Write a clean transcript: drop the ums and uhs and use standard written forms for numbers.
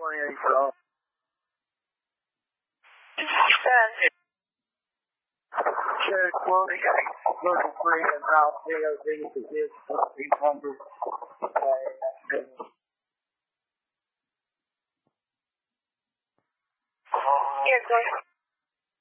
Sure, quote, local free and out there, things to this, 300. Here, go.